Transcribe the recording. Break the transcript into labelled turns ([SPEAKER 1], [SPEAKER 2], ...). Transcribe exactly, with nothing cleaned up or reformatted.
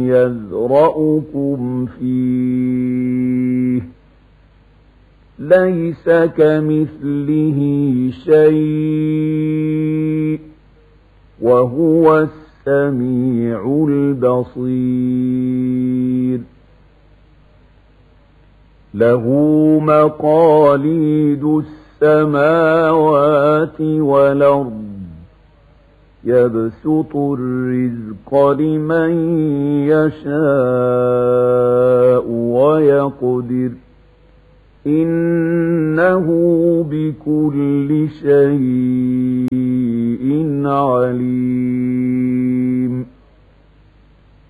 [SPEAKER 1] يذرأكم فيه ليس كمثله شيء وهو السميع البصير له مقاليد السماوات والأرض يبسط الرزق لمن يشاء ويقدر إنه بكل شيء عليم